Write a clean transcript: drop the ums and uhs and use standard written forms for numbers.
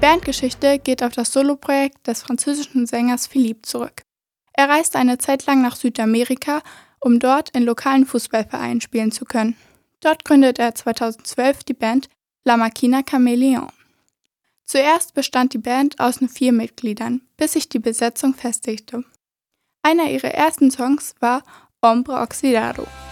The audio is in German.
Bandgeschichte geht auf das Soloprojekt des französischen Sängers Philippe zurück. Er reiste eine Zeit lang nach Südamerika, um dort in lokalen Fußballvereinen spielen zu können. Dort gründete er 2012 die Band La Máquina Caméléon. Zuerst bestand die Band aus nur 4 Mitgliedern, bis sich die Besetzung festigte. Einer ihrer ersten Songs war Hombre Oxidado.